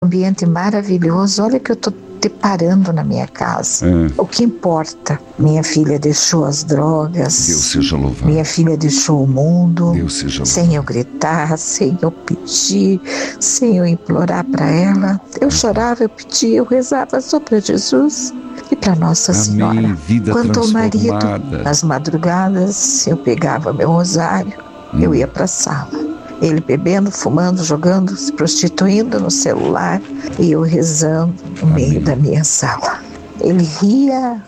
ambiente maravilhoso. Olha que eu estou deparando na minha casa. O que importa? Minha filha deixou as drogas. Deus seja louvado. Minha filha deixou o mundo. Deus seja louvado. Sem eu gritar, sem eu pedir, sem eu implorar para ela. Eu chorava, eu pedia, eu rezava só para Jesus e para Nossa Senhora. Vida quanto ao marido, transformada. nas madrugadas, eu pegava meu rosário, eu ia para a sala. Ele bebendo, fumando, jogando, se prostituindo no celular e eu rezando no meio da minha sala. Ele ria.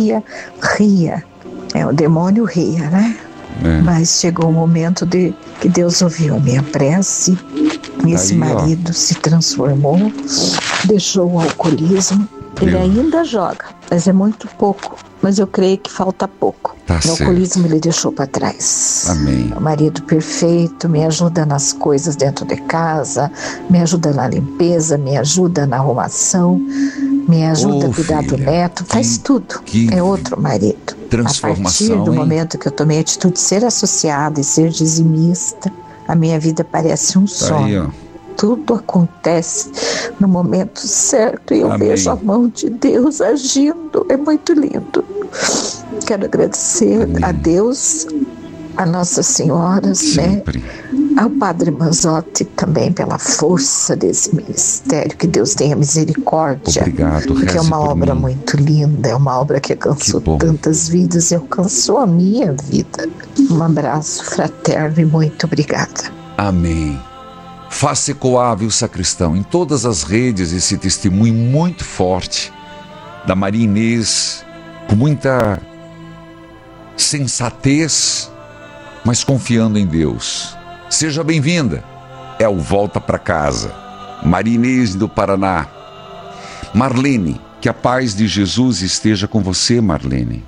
O demônio ria, né? Mas chegou o momento de que Deus ouviu a minha prece. E esse marido se transformou, deixou o alcoolismo. Ele ainda joga, mas é muito pouco. Mas eu creio que falta pouco. O alcoolismo ele deixou para trás. Amém. O marido perfeito, me ajuda nas coisas dentro de casa, me ajuda na limpeza, me ajuda na arrumação, me ajuda a cuidar do neto, faz tudo. É outro marido. Transformação, a partir do momento que eu tomei a atitude de ser associada e ser dizimista, a minha vida parece um sonho. Tudo acontece no momento certo e eu vejo a mão de Deus agindo. É muito lindo. Quero agradecer a Deus, a Nossa Senhora, né? Ao Padre Manzotti também pela força desse ministério. Que Deus tenha misericórdia. Obrigado, porque é uma obra muito linda, é uma obra que alcançou tantas vidas e alcançou a minha vida. Um abraço fraterno e muito obrigada. Amém. Faça ecoar, viu, sacristão, em todas as redes esse testemunho muito forte da Maria Inês, com muita sensatez, mas confiando em Deus. Seja bem-vinda. É o Volta para Casa. Maria Inês do Paraná. Marlene, que a paz de Jesus esteja com você, Marlene.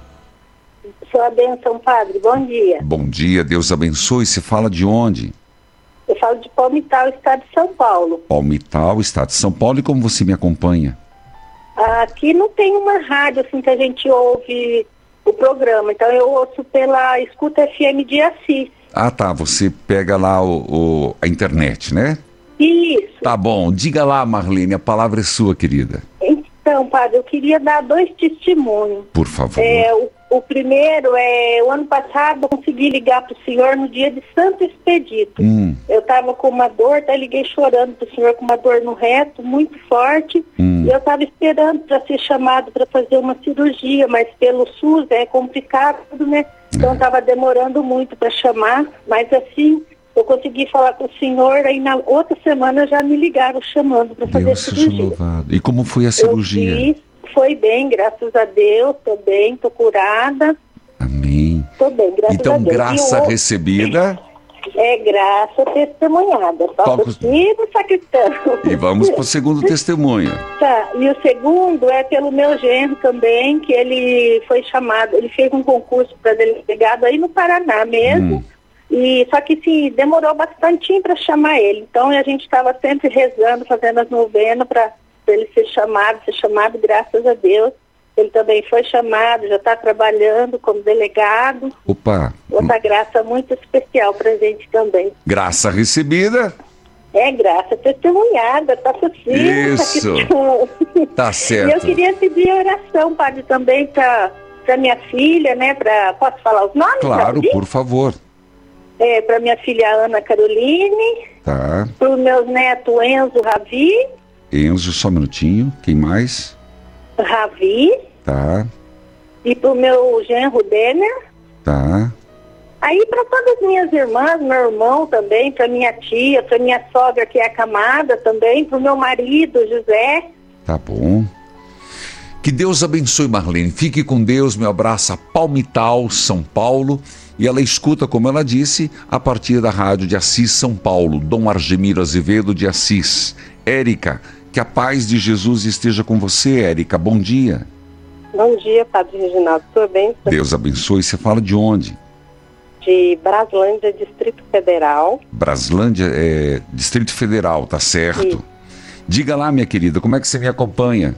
Sua bênção, padre. Bom dia. Bom dia, Deus abençoe. Você fala de onde? Eu falo de Palmital, estado de São Paulo. Palmital, estado de São Paulo. E como você me acompanha? Aqui não tem uma rádio assim que a gente ouve o programa. Então eu ouço pela Escuta FM de Assis. Ah, tá. Você pega lá a internet, né? Isso. Tá bom. Diga lá, Marlene, a palavra é sua, querida. Então, padre, eu queria dar 2 testemunhos. Por favor. O primeiro o ano passado eu consegui ligar para o senhor no dia de Santo Expedito. Eu estava com uma dor, até liguei chorando para o senhor com uma dor no reto, muito forte. E eu estava esperando para ser chamado para fazer uma cirurgia, mas pelo SUS é complicado, né? Então estava demorando muito para chamar, mas assim eu consegui falar com o senhor, aí na outra semana já me ligaram chamando para fazer a cirurgia. Deus seja louvado. E como foi a cirurgia? Eu fiz, foi bem, graças a Deus, estou bem, estou curada. Amém. Estou bem, graças a Deus. Então, graça recebida. É graça testemunhada. Toca o sino, sacristão. E vamos para o segundo testemunho. Tá, e o segundo é pelo meu genro também, que ele foi chamado, ele fez um concurso para delegado aí no Paraná mesmo. E só que sim, demorou bastante para chamar ele. Então a gente estava sempre rezando, fazendo as novenas para ele ser chamado, graças a Deus. Ele também foi chamado, já está trabalhando como delegado. Opa! Outra graça muito especial para a gente também. Graça recebida. É graça testemunhada, tá possível. Isso, tá certo. E eu queria pedir oração, padre, também para minha filha, né? Posso falar os nomes? Claro, por favor. Para minha filha Ana Caroline. Tá. Para os meus netos Enzo, Ravi. Enzo, só um minutinho. Quem mais? Ravi. Tá. E para o meu genro Denner. Tá. Aí para todas as minhas irmãs, meu irmão também, para minha tia, para minha sogra que é acamada também, para o meu marido José. Tá bom. Que Deus abençoe, Marlene. Fique com Deus. Meu abraço a Palmital, São Paulo. E ela escuta, como ela disse, a partir da rádio de Assis, São Paulo. Dom Argemiro Azevedo de Assis. Érica, que a paz de Jesus esteja com você, Érica. Bom dia. Bom dia, Padre Reginaldo. Tudo bem? Deus abençoe. Você fala de onde? De Braslândia, Distrito Federal. Braslândia, Distrito Federal, tá certo. Isso. Diga lá, minha querida, como é que você me acompanha?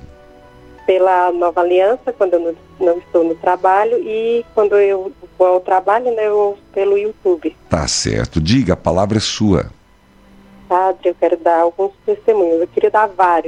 Pela Nova Aliança, quando eu não estou no trabalho, e quando eu vou ao trabalho, né, eu ouço pelo YouTube. Tá certo. Diga, a palavra é sua. Padre, eu quero dar alguns testemunhos. Eu queria dar vários.